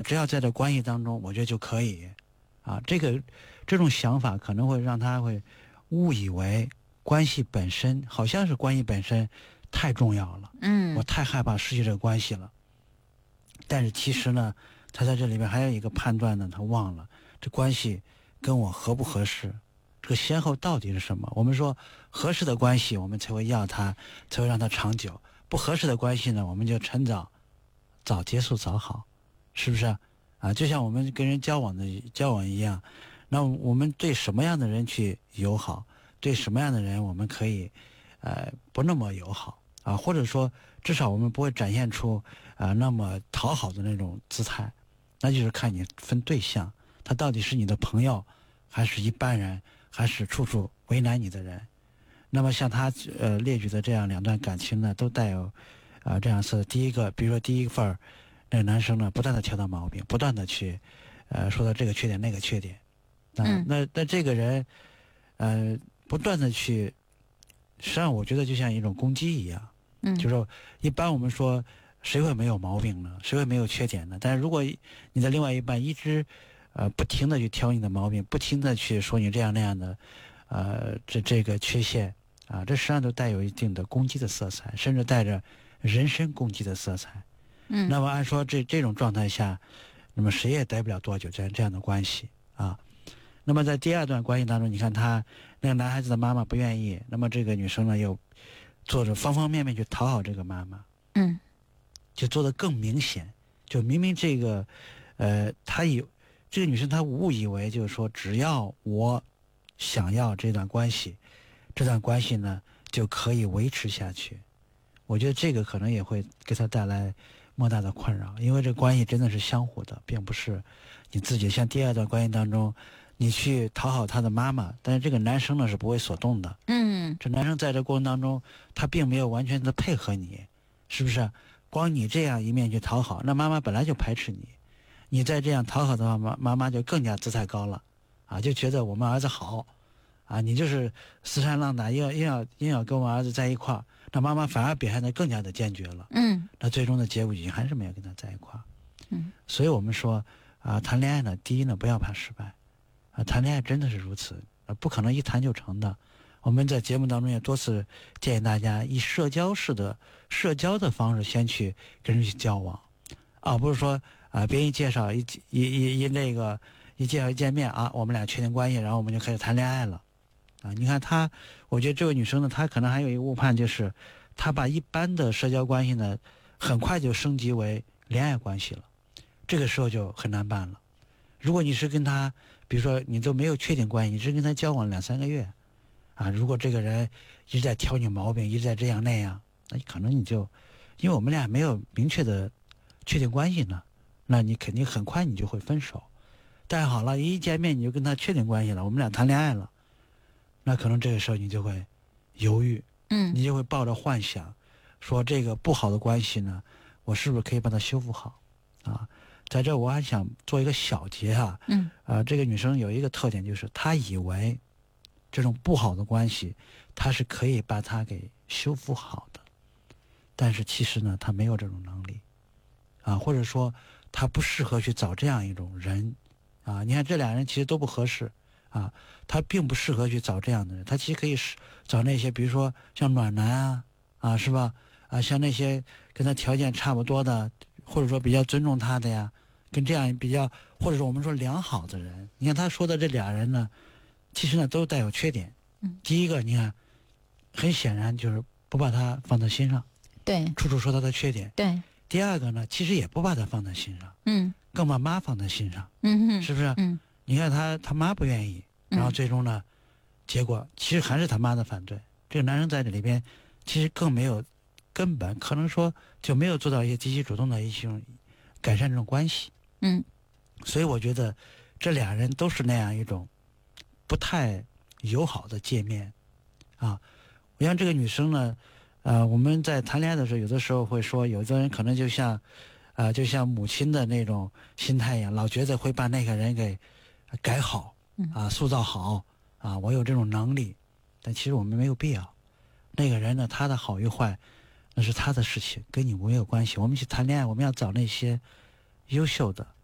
只要在这关系当中，我觉得就可以啊。这种想法可能会让他会误以为关系本身好像是关系本身太重要了，我太害怕失去这个关系了。但是其实呢，他在这里面还有一个判断呢，他忘了这关系跟我合不合适，这个先后到底是什么？我们说合适的关系，我们才会要它，才会让它长久；不合适的关系呢，我们就趁早结束早好，是不是啊？就像我们跟人交往一样，那我们对什么样的人去友好，对什么样的人我们可以不那么友好啊，或者说至少我们不会展现出那么讨好的那种姿态，那就是看你分对象，他到底是你的朋友，还是一般人，还是处处为难你的人。那么像他列举的这样两段感情呢，都带有这样色。第一个，比如说第一份那个男生呢，不断的挑他毛病，不断的去说到这个缺点那个缺点，那这个人不断的去，实际上我觉得就像一种攻击一样，就是说一般我们说谁会没有毛病呢？谁会没有缺点呢？但是如果你的另外一半一直不停的去挑你的毛病，不停的去说你这样那样的这个缺陷啊，这实际上都带有一定的攻击的色彩，甚至带着人身攻击的色彩。那么按说这种状态下，那么谁也待不了多久这样的关系啊。那么在第二段关系当中，你看他那个男孩子的妈妈不愿意，那么这个女生呢又做着方方面面去讨好这个妈妈，就做得更明显，就明明这个这个女生她误以为就是说只要我想要这段关系呢就可以维持下去。我觉得这个可能也会给她带来莫大的困扰，因为这关系真的是相互的，并不是你自己。像第二段关系当中，你去讨好他的妈妈，但是这个男生呢是不为所动的。这男生在这过程当中，他并没有完全的配合你，是不是？光你这样一面去讨好，那妈妈本来就排斥你，你再这样讨好的话，妈妈就更加姿态高了，啊，就觉得我们儿子好，啊，你就是死缠烂打，硬要跟我儿子在一块儿，那妈妈反而表现得更加的坚决了。那最终的结果已经还是没有跟他在一块儿。所以我们说谈恋爱呢，第一呢，不要怕失败，谈恋爱真的是如此，不可能一谈就成的。我们在节目当中也多次建议大家以社交的方式先去跟人去交往，不是说别人一介绍一介绍一见面我们俩确定关系，然后我们就开始谈恋爱了你看我觉得这位女生呢，她可能还有一个误判，就是她把一般的社交关系呢很快就升级为恋爱关系了，这个时候就很难办了。如果你是跟她，比如说你都没有确定关系，你是跟她交往2-3个月如果这个人一直在挑你毛病，一直在这样那样，那可能你就因为我们俩没有明确的确定关系呢，那你肯定很快你就会分手。但好了，一见面你就跟他确定关系了，我们俩谈恋爱了，那可能这个时候你就会犹豫，你就会抱着幻想，说这个不好的关系呢，我是不是可以把它修复好在这我还想做一个小结这个女生有一个特点，就是她以为这种不好的关系她是可以把它给修复好的，但是其实呢她没有这种能力或者说她不适合去找这样一种人你看这俩人其实都不合适她并不适合去找这样的人，她其实可以找那些比如说像暖男是吧像那些跟她条件差不多的，或者说比较尊重她的呀，跟这样比较或者说我们说良好的人。你看她说的这俩人呢，其实呢都带有缺点第一个你看很显然就是不把他放在心上， 对， 处处说他的缺点， 对。 第二个呢其实也不把他放在心上更把妈放在心上是不是你看他妈不愿意，然后最终呢结果其实还是他妈的反对，这个男生在这里边其实更没有根本可能说就没有做到一些积极主动的一种改善这种关系所以我觉得这俩人都是那样一种不太友好的界面我像这个女生呢我们在谈恋爱的时候有的时候会说，有的人可能就像母亲的那种心态一样，老觉得会把那个人给改好塑造好我有这种能力，但其实我们没有必要。那个人呢，他的好与坏那是他的事情，跟你没有关系。我们去谈恋爱，我们要找那些优秀的